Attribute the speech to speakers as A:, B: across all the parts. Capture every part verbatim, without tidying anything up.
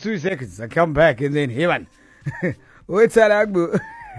A: two seconds. I come back and then, hey man. What's that, Agbu?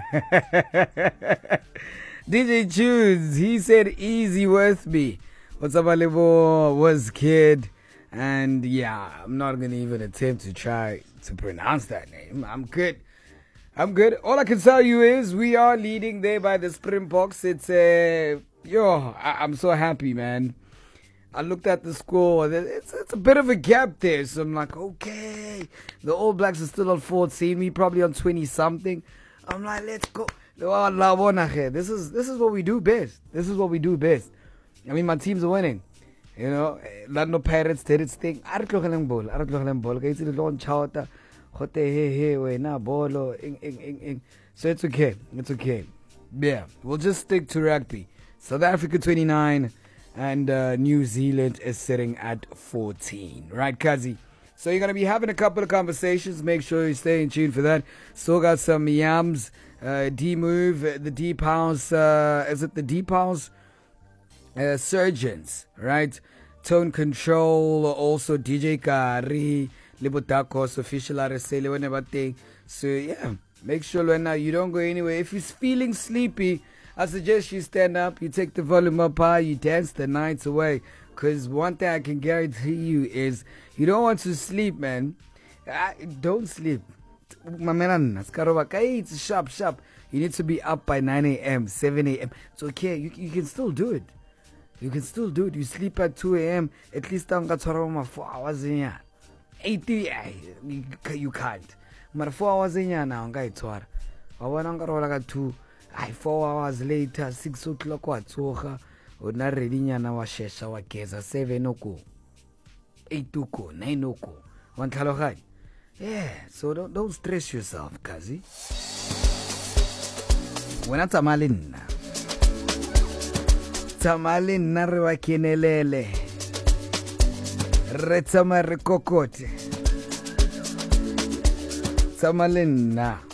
A: D J Tunes, he said easy with me. What's up, Alibo? Was kid. And yeah, I'm not going to even attempt to try to pronounce that name. I'm good. I'm good. All I can tell you is we are leading there by the Springboks. It's a, uh, yo, I, I'm so happy, man. I looked at the score. It's, it's a bit of a gap there. So I'm like, okay. The All Blacks are still on fourteen. We probably on twenty something. I'm like, let's go. This is this is what we do best. This is what we do best. I mean, my teams are winning. You know, Lando Pirates did its thing. Arklogelen ball. Arklogelen ball. Okay, it's the lawn chowta. Hote he he we na bolo. So it's okay. It's okay. Yeah, we'll just stick to rugby. South Africa twenty-nine. And uh, New Zealand is sitting at fourteen. Right, Kazi? So you're going to be having a couple of conversations. Make sure you stay in tune for that. Still got some yams. Uh, D-Move. The Deep House. Uh, is it the Deep House? Uh, Surgeons. Right? Tone Control. Also D J Kari. Libotakos. Official R S L. Whenever thing. So yeah. Make sure when now you don't go anywhere. If you're feeling sleepy, I suggest you stand up, you take the volume up high, you dance the nights away. Because one thing I can guarantee you is you don't want to sleep, man. I, don't sleep. It's sharp, sharp. You need to be up by nine a.m., seven a.m. It's okay. You, you can still do it. You can still do it. You sleep at two a.m. At least I'm going to four hours in here. eight you, you can't. But four hours in here now, I'm going to I want to two. Ay, four hours later, six o'clock wa tsoga, o na ready nyana wa shesha wa geza, seven oko, eight oko, nine oko. One tlhaloganya. Yeah, so don't, don't stress yourself, Kazi. Wena tsamale nna. Tsamale nna re wa kenelele. Re tsama re kokote. Tsamale nna.